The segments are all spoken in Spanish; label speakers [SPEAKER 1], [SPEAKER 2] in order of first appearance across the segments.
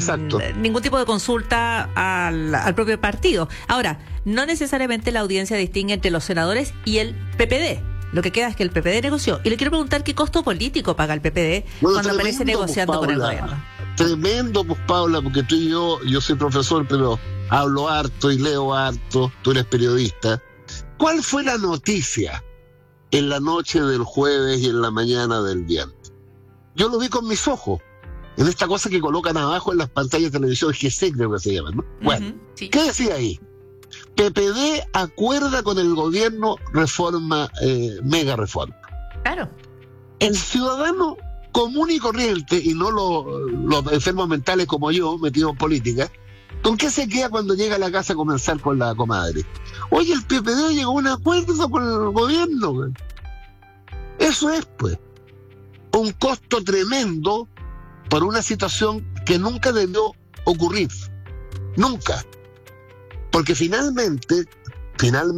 [SPEAKER 1] Exacto.
[SPEAKER 2] ningún tipo de consulta al propio partido. Ahora, no necesariamente la audiencia distingue entre los senadores y el PPD. Lo que queda es que el PPD negoció. Y le quiero preguntar qué costo político paga el PPD cuando aparece negociando con el gobierno.
[SPEAKER 1] Tremendo, pues, Paula, porque tú y yo soy profesor, pero hablo harto y leo harto, tú eres periodista. ¿Cuál fue la noticia en la noche del jueves y en la mañana del viernes? Yo lo vi con mis ojos, en esta cosa que colocan abajo en las pantallas de televisión, GC creo que se llama, ¿no? Bueno,
[SPEAKER 2] sí.
[SPEAKER 1] ¿Qué decía ahí? PPD acuerda con el gobierno reforma, mega reforma.
[SPEAKER 2] Claro.
[SPEAKER 1] El ciudadano común y corriente, y no los enfermos mentales como yo, metidos en política, ¿con qué se queda cuando llega a la casa a comenzar con la comadre? Oye, el PPD llegó a un acuerdo con el gobierno, güey. Eso es, pues, un costo tremendo por una situación que nunca debió ocurrir. Nunca. Porque finalmente, quiero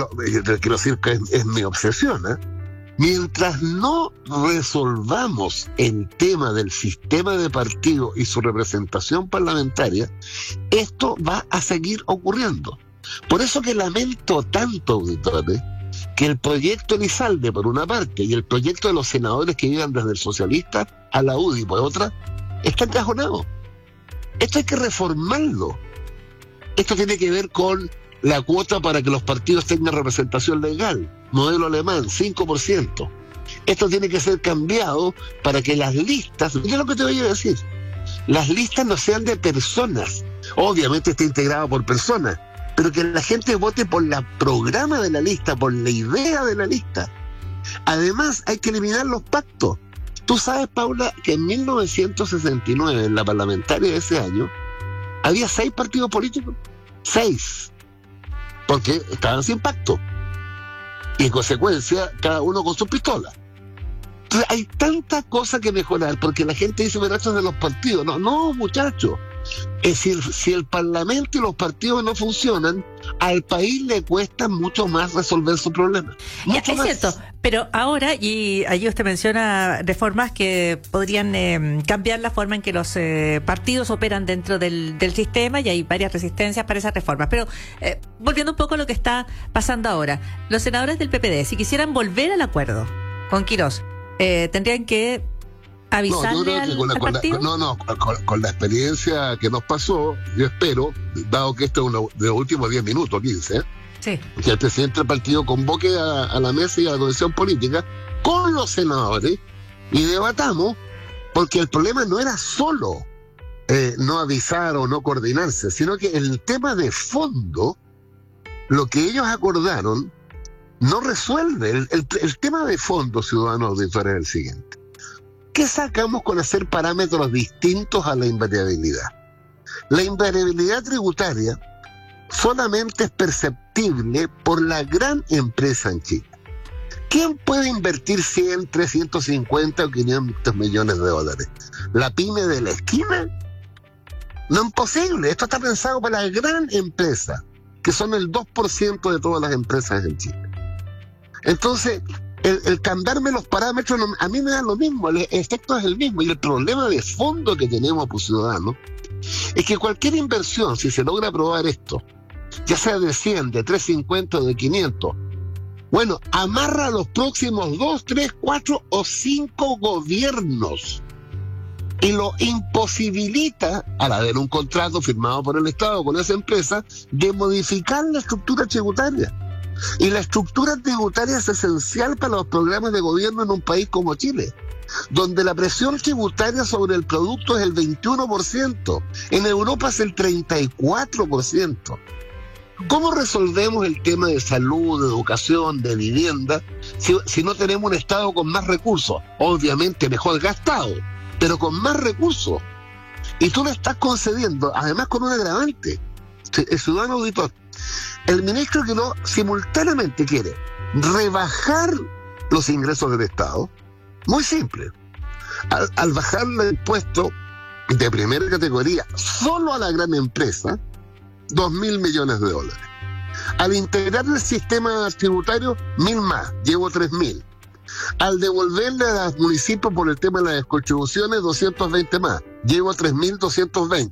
[SPEAKER 1] decir que es mi obsesión, ¿eh? Mientras no resolvamos el tema del sistema de partido y su representación parlamentaria, esto va a seguir ocurriendo. Por eso que lamento tanto, auditores, que el proyecto Elizalde, por una parte, y el proyecto de los senadores que llegan desde el socialista a la UDI, por otra, está encajonado. Esto hay que reformarlo. Esto tiene que ver con la cuota para que los partidos tengan representación legal, modelo alemán, 5%. Esto tiene que ser cambiado para que las listas, mira lo que te voy a decir, las listas no sean de personas, obviamente está integrado por personas, pero que la gente vote por el programa de la lista, por la idea de la lista. Además, hay que eliminar los pactos. Tú sabes, Paula, que en 1969, en la parlamentaria de ese año, había 6 partidos políticos. 6. Porque estaban sin pacto. Y en consecuencia, cada uno con su pistola. Entonces, hay tanta cosa que mejorar, porque la gente dice, pero esto es de los partidos. No, muchachos. Es decir, si el Parlamento y los partidos no funcionan, al país le cuesta mucho más resolver su problema.
[SPEAKER 2] Es cierto, pero ahora, y allí usted menciona reformas que podrían cambiar la forma en que los partidos operan dentro del sistema, y hay varias resistencias para esas reformas. Pero volviendo un poco a lo que está pasando ahora, los senadores del PPD, si quisieran volver al acuerdo con Quirós, tendrían que avisarle al partido.
[SPEAKER 1] Con la experiencia que nos pasó, yo espero, dado que esto es uno de los últimos 10 minutos, 15,
[SPEAKER 2] sí,
[SPEAKER 1] que el presidente del partido convoque a la mesa y a la comisión política con los senadores y debatamos, porque el problema no era solo no avisar o no coordinarse, sino que el tema de fondo, lo que ellos acordaron, no resuelve. El tema de fondo, ciudadanos auditores, es el siguiente. ¿Qué sacamos con hacer parámetros distintos a la invariabilidad? La invariabilidad tributaria solamente es perceptible por la gran empresa en Chile. ¿Quién puede invertir 100, 350 o 500 millones de dólares? ¿La pyme de la esquina? No, imposible. Esto está pensado para la gran empresa, que son el 2% de todas las empresas en Chile. Entonces, el cambiarme los parámetros a mí me da lo mismo, el efecto es el mismo. Y el problema de fondo que tenemos, pues, ciudadanos, es que cualquier inversión, si se logra aprobar esto, ya sea de 100, de 350 o de 500, bueno, amarra a los próximos 2, 3, 4 o 5 gobiernos y lo imposibilita, al haber un contrato firmado por el Estado con esa empresa, de modificar la estructura tributaria. Y la estructura tributaria es esencial para los programas de gobierno en un país como Chile, donde la presión tributaria sobre el producto es el 21%, en Europa es el 34%. ¿Cómo resolvemos el tema de salud, de educación, de vivienda, si no tenemos un Estado con más recursos? Obviamente mejor gastado, pero con más recursos. Y tú le estás concediendo, además con un agravante, el ciudadano auditor. El ministro que no simultáneamente quiere rebajar los ingresos del Estado, muy simple. Al bajar el impuesto de primera categoría solo a la gran empresa, 2.000 millones de dólares. Al integrar el sistema tributario, 1.000 más, llevo 3.000. Al devolverle a los municipios por el tema de las contribuciones, 220 más, llevo 3.220.